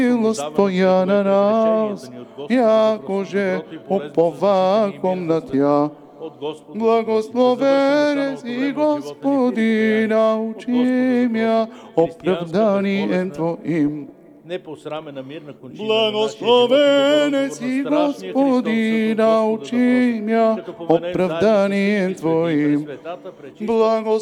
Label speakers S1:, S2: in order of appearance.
S1: Милост Твоя на нас, якоже уповахом на Тя. Благословен си, Господи, научи мя оправданием Твоим. Благословен си, Господи, научи мя оправданием Твоим.